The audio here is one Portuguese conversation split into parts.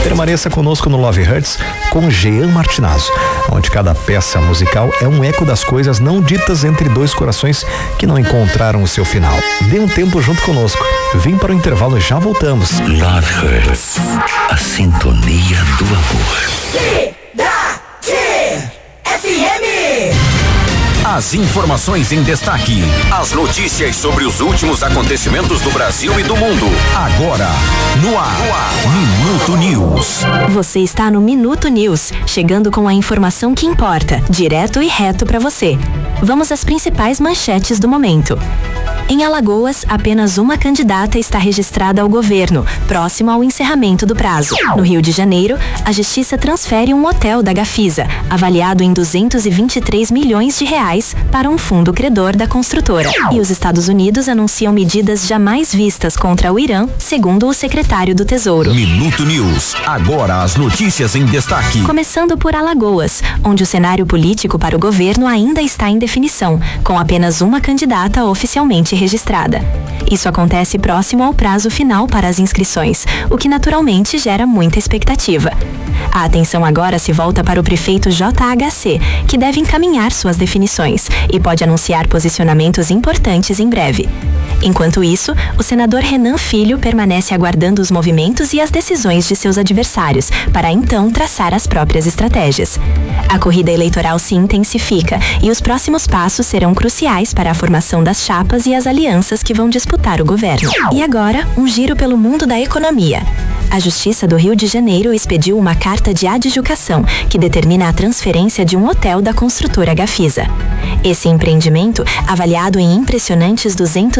Permaneça conosco no Love Hurts com Jean Martinazzo, onde cada peça musical é um eco das coisas não ditas entre dois corações que não encontraram o seu final. Dê um tempo junto conosco. Vem para o intervalo e já voltamos. Love Hurts, a sintonia do amor. As informações em destaque. As notícias sobre os últimos acontecimentos do Brasil e do mundo. Agora, no ar. Minuto News. Você está no Minuto News, chegando com a informação que importa, direto e reto para você. Vamos às principais manchetes do momento. Em Alagoas, apenas uma candidata está registrada ao governo, próximo ao encerramento do prazo. No Rio de Janeiro, a Justiça transfere um hotel da Gafisa, avaliado em 223 milhões de reais, para um fundo credor da construtora. E os Estados Unidos anunciam medidas jamais vistas contra o Irã, segundo o secretário do Tesouro. Minuto News. Agora as notícias em destaque. Começando por Alagoas, onde o cenário político para o governo ainda está em definição, com apenas uma candidata oficialmente registrada. Isso acontece próximo ao prazo final para as inscrições, o que naturalmente gera muita expectativa. A atenção agora se volta para o prefeito JHC, que deve encaminhar suas definições e pode anunciar posicionamentos importantes em breve. Enquanto isso, o senador Renan Filho permanece aguardando os movimentos e as decisões de seus adversários, para então traçar as próprias estratégias. A corrida eleitoral se intensifica e os próximos passos serão cruciais para a formação das chapas e as alianças que vão disputar o governo. E agora, um giro pelo mundo da economia. A Justiça do Rio de Janeiro expediu uma carta de adjudicação que determina a transferência de um hotel da construtora Gafisa. Esse empreendimento, avaliado em impressionantes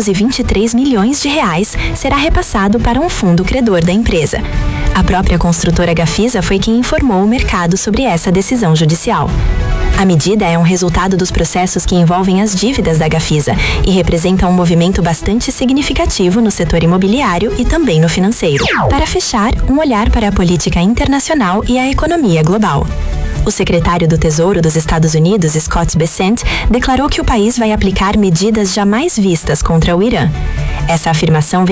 223 milhões de reais, será repassado para um fundo credor da empresa. A própria construtora Gafisa foi quem informou o mercado sobre essa decisão judicial. A medida é um resultado dos processos que envolvem as dívidas da Gafisa e representa um movimento bastante significativo no setor imobiliário e também no financeiro. Para fechar, um olhar para a política internacional e a economia global. O secretário do Tesouro dos Estados Unidos, Scott Bessent, declarou que o país vai aplicar medidas jamais vistas contra o Irã. Essa afirmação